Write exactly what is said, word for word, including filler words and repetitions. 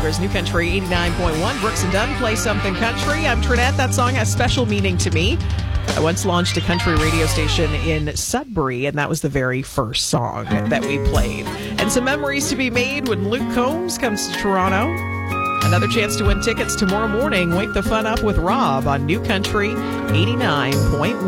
Progress, New Country eighty-nine point one. Brooks and Dunn play something country. I'm Trinette. That song has special meaning to me. I once launched a country radio station in Sudbury, and that was the very first song that we played. And some memories to be made when Luke Combs comes to Toronto. Another chance to win tickets tomorrow morning. Wake the fun up with Rob on New Country eighty-nine point one.